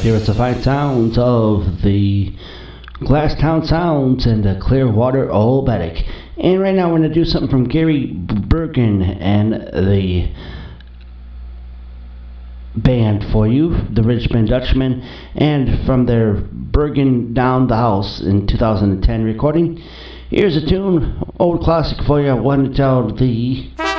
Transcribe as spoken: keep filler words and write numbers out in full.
here with the fine sounds of the Glasstown Sounds and the Clearwater Oberek. And right now we're going to do something from Gary Bergen and the band for you, the Richmond Dutchman, and from their Bergen Down the House in two thousand ten recording. Here's a tune, old classic for you, One to Tell the